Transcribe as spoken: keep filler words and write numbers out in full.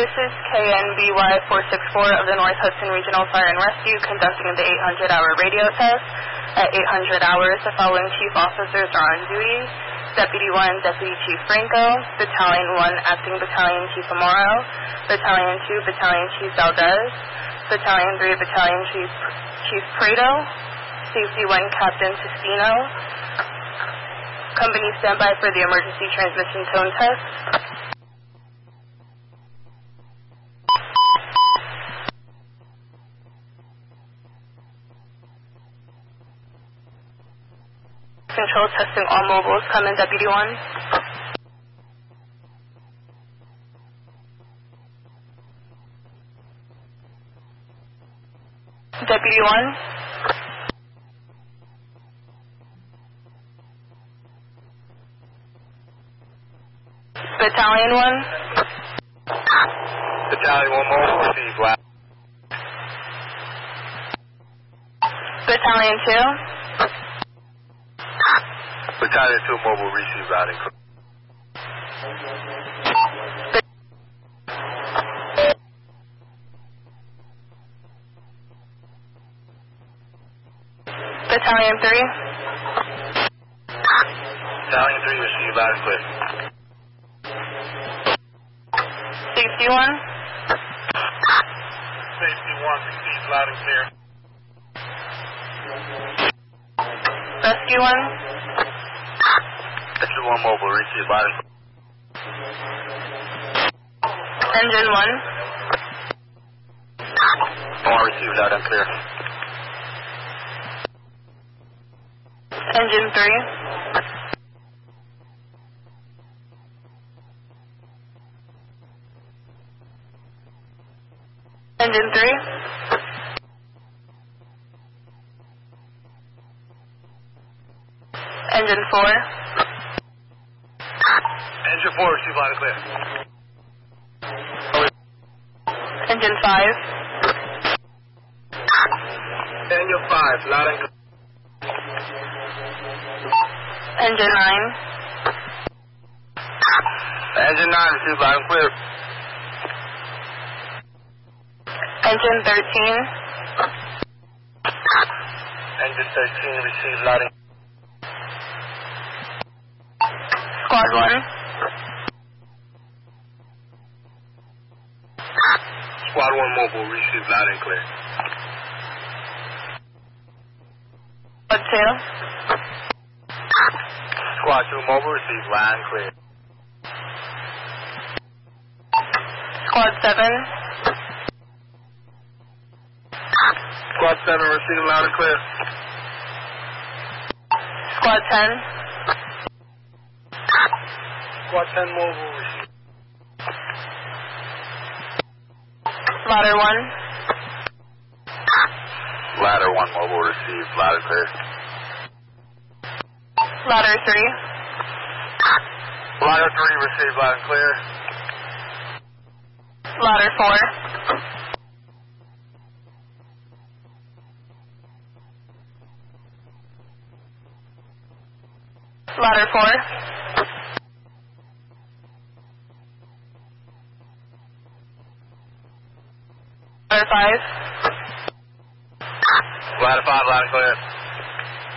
This is K N B Y four six four of the North Hudson Regional Fire and Rescue conducting the eight hundred hour radio test. At eight hundred hours, the following chief officers are on duty. Deputy one, Deputy Chief Franco. Battalion one, Acting Battalion Chief Amaro. Battalion two, Battalion Chief Valdez. Battalion three, Battalion Chief, Chief Prado. Safety one, Captain Testino. Company standby for the emergency transmission tone test. Control testing all mobiles. Come in, Deputy one. Deputy one. Battalion one. Battalion one mobile, receive loud. Battalion two. Battalion two mobile, receive loud and clear. Battalion three. Battalion three, receive loud and clear. Safety one. Safety one, receive loud and clear. Rescue one. Rescue one mobile, receive loud and clear. Engine one. One, receive loud and clear. Engine three. Engine three. Engine four. Engine four, receive loud and clear. Engine five. Engine five, loud and clear. Engine nine. Engine nine, receive loud and clear. Engine thirteen. Engine thirteen, receive loud and clear. Squad one. Squad one mobile, receive loud and clear. Squad two. Squad two mobile, receive loud and clear. Squad seven. Squad seven, receive loud and clear. Squad ten. Squad ten mobile, receive. Ladder one. Ladder one mobile, receive loud and clear. Ladder three. Ladder three, receive loud and clear. Ladder four. Ladder four. Ladder five. Ladder five, loud and clear.